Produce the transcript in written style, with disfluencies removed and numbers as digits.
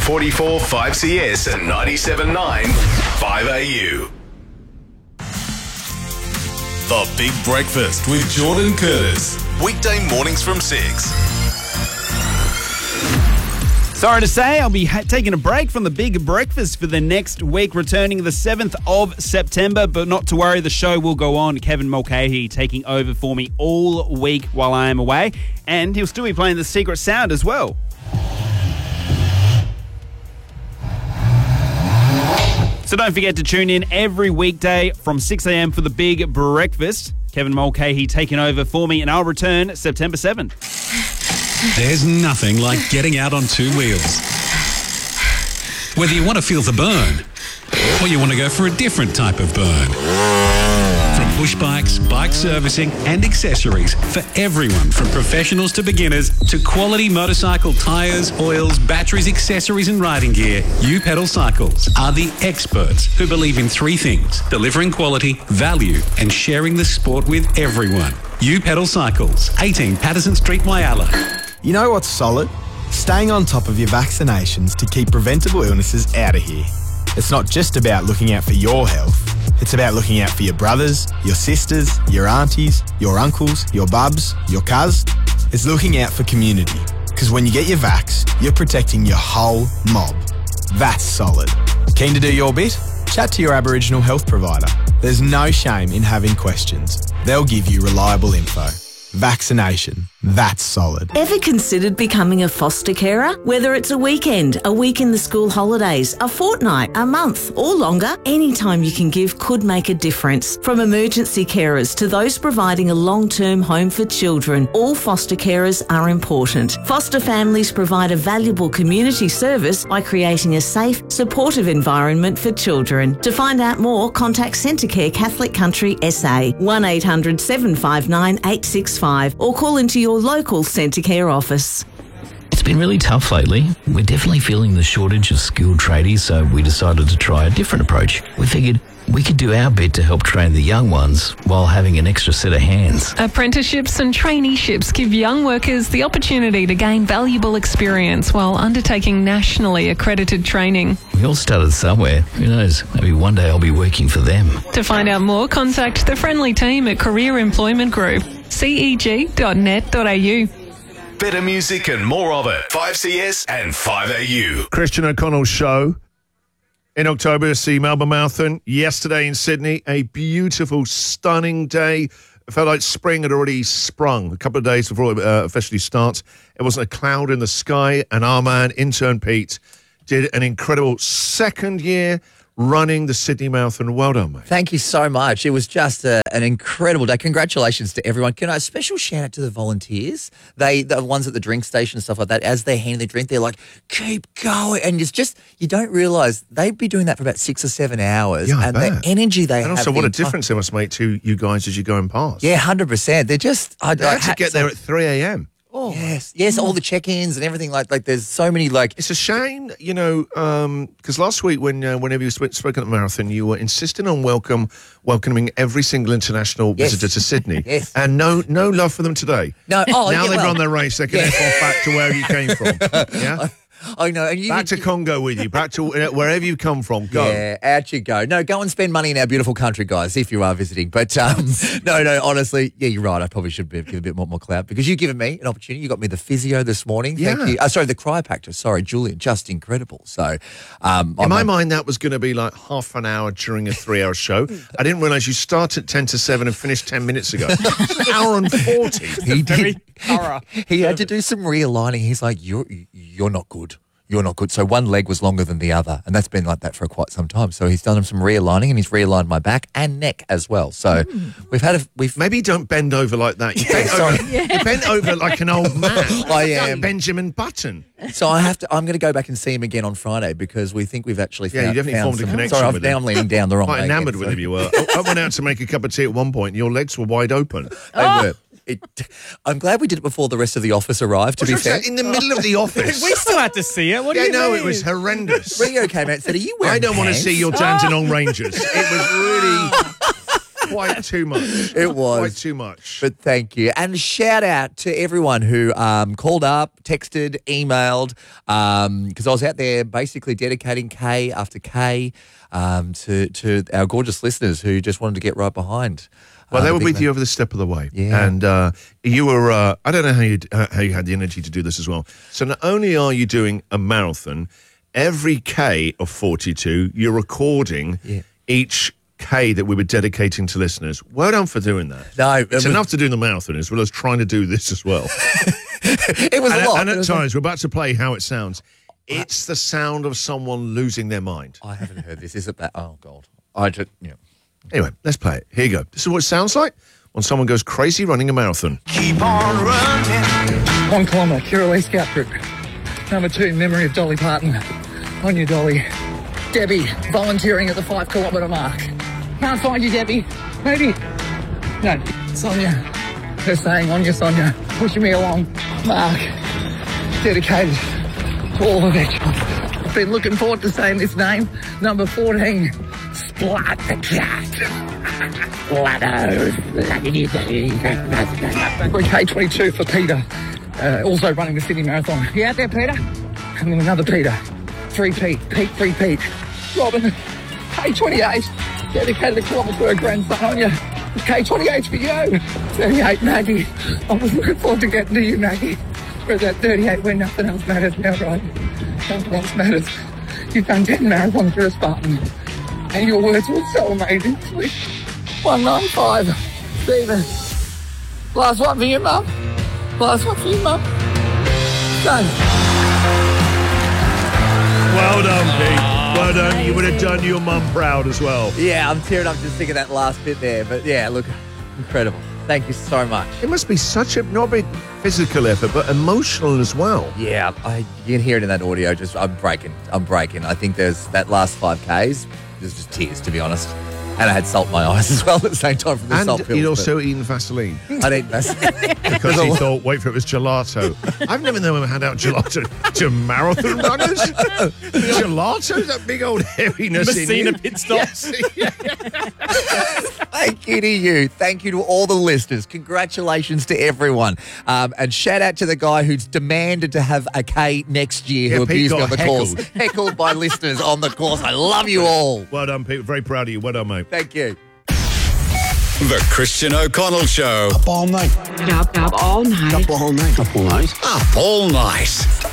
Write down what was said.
AM44 5CS and 97.9 5AU. The Big Breakfast with Jordan Curtis. Weekday mornings from 6. Sorry to say, I'll be taking a break from the Big Breakfast for the next week, returning the 7th of September. But not to worry, the show will go on. Kevin Mulcahy taking over for me all week while I am away. And he'll still be playing the Secret Sound as well. So don't forget to tune in every weekday from 6 a.m. for the Big Breakfast. Kevin Mulcahy taking over for me, and I'll return September 7th. There's nothing like getting out on two wheels. Whether you want to feel the burn or you want to go for a different type of burn. From push bikes, bike servicing and accessories for everyone from professionals to beginners to quality motorcycle tyres, oils, batteries, accessories and riding gear, U Pedal Cycles are the experts who believe in three things: delivering quality, value and sharing the sport with everyone. U Pedal Cycles, 18 Patterson Street, Whyalla. You know what's solid? Staying on top of your vaccinations to keep preventable illnesses out of here. It's not just about looking out for your health. It's about looking out for your brothers, your sisters, your aunties, your uncles, your bubs, your cuz. It's looking out for community. Because when you get your vax, you're protecting your whole mob. That's solid. Keen to do your bit? Chat to your Aboriginal health provider. There's no shame in having questions. They'll give you reliable info. Vaccination. That's solid. Ever considered becoming a foster carer? Whether it's a weekend, a week in the school holidays, a fortnight, a month or longer, any time you can give could make a difference. From emergency carers to those providing a long-term home for children, all foster carers are important. Foster families provide a valuable community service by creating a safe, supportive environment for children. To find out more, contact Centrecare Catholic Country SA, 1800 759 865 or call into your local Centrecare office. It's been really tough lately. We're definitely feeling the shortage of skilled tradies, so we decided to try a different approach. We figured we could do our bit to help train the young ones while having an extra set of hands. Apprenticeships and traineeships give young workers the opportunity to gain valuable experience while undertaking nationally accredited training. We all started somewhere. Who knows? Maybe one day I'll be working for them. To find out more, contact the friendly team at Career Employment Group, ceg.net.au. Better music and more of it. 5CS and 5AU. Christian O'Connell's show in October, see Melbourne Marathon. Yesterday in Sydney, a beautiful, stunning day. It felt like spring had already sprung a couple of days before it officially starts. It wasn't a cloud in the sky, and our man, intern Pete, did an incredible second year running the Sydney Marathon. Well done, mate. Thank you so much. It was just an incredible day. Congratulations to everyone. Can I special shout out to the volunteers? The ones at the drink station and stuff like that. As they're handing the drink, they're like, keep going. And it's just, you don't realise they'd be doing that for about 6 or 7 hours. Yeah, and the energy they have. And also what a difference it must make to you guys as you're going past. Yeah, 100%. They're just... They had to get there at 3 a.m. Oh. Yes, all the check-ins and everything. Like there's so many, like... It's a shame, you know, because last week whenever you spoke at the marathon, you were insisting on welcoming every single international visitor to Sydney. Yes. And no love for them today. No, now they've run their race, they can F off back to where you came from. Yeah? I know. And back to Congo with you, back to wherever you come from. Go. Yeah, out you go. No, go and spend money in our beautiful country, guys, if you are visiting. But no, honestly, yeah, you're right. I probably should give a bit more clout because you've given me an opportunity. You got me the physio this morning. Yeah. Thank you. Sorry, the chiropractor. Sorry, Julian. Just incredible. So, in my mind, that was going to be like half an hour during a 3-hour show. I didn't realise you start at 10 to 7 and finish 10 minutes ago. It's an hour and 40. He did. He had to do some realigning. He's like, you're not good. You're not good. So one leg was longer than the other, and that's been like that for quite some time. So he's done some realigning, and he's realigned my back and neck as well. So we've maybe don't bend over like that. You bent over like an old man. I am like Benjamin Button. So I'm going to go back and see him again on Friday because we think we've actually you definitely formed a connection. Sorry, with now I'm leaning down the wrong way. Quite enamoured with him you were. I went out to make a cup of tea at one point, and your legs were wide open. They were. I'm glad we did it before the rest of the office arrived, to be fair. In the middle of the office. We still had to see it. What do you mean? it was horrendous. Rio came out and said, are you wearing I don't want to see your Dandenong Rangers. It was really... quite too much. It was. Quite too much. But thank you. And shout out to everyone who called up, texted, emailed, because I was out there basically dedicating K after K to our gorgeous listeners who just wanted to get right behind. Well, they were with you every step of the way. Yeah. And you were, I don't know how you had the energy to do this as well. So not only are you doing a marathon, every K of 42, you're recording each K that we were dedicating to listeners. Well done for doing that. No, it's enough to do the marathon as well as trying to do this as well. It was a lot. And at times, we're about to play how it sounds. It's the sound of someone losing their mind. I haven't heard this. Is it that? Oh, God. I just, Anyway, let's play it. Here you go. This is what it sounds like when someone goes crazy running a marathon. Keep on running. 1 kilometre, Kirrawee Scout Group. Number 2, memory of Dolly Parton. On you, Dolly. Debbie, volunteering at the 5 kilometre mark. Can't find you, Debbie. Maybe. No, Sonia. Her saying, on you, Sonia. Pushing me along. Mark. Dedicated to all the veterans. I've been looking forward to saying this name. Number 14. Splat the cat. K22 for Peter. Also running the Sydney Marathon. You out there, Peter? And then another Peter. 3P. Pete, 3P. Robin. K28. Dedicated to kilometre grandson on you. K28 for you. 38, Maggie. I was looking forward to getting to you, Maggie. We're at 38 where nothing else matters now, right? Nothing else matters. You've done 10 marathons for a Spartan. And your words were so amazing. 195. Stephen. Last one for you, Mum. Last one for you, Mum. Done. Well done, Pete. Well done. You would have done your mum proud as well. Yeah, I'm tearing up just thinking that last bit there. But yeah, look, incredible. Thank you so much. It must be such a not big physical effort, but emotional as well. Yeah, you can hear it in that audio. I'm breaking. I think there's that last 5Ks. There's just tears, to be honest. And I had salt in my eyes as well at the same time from the salt pills. And he'd also eaten Vaseline. I'd eaten Vaseline. Because he thought, wait for it, was gelato. I've never known him hand out gelato to marathon runners. Gelato? That big old heaviness Messina in you. pit stops. Thank you to you. Thank you to all the listeners. Congratulations to everyone. And shout out to the guy who's demanded to have a K next year who abused me on the course. Heckled by listeners on the course. I love you all. Well done, Pete. Very proud of you. Well done, mate. Thank you. The Christian O'Connell Show. Up all night. Up all night. Up all night. Up all night.